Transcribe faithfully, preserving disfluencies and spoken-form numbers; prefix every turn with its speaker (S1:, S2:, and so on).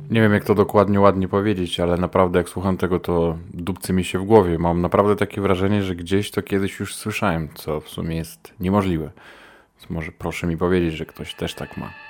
S1: Nie wiem, jak to dokładnie ładnie powiedzieć, ale naprawdę jak słucham tego, to dupcy mi się w głowie. Mam naprawdę takie wrażenie, że gdzieś to kiedyś już słyszałem, co w sumie jest niemożliwe. Więc może proszę mi powiedzieć, że ktoś też tak ma.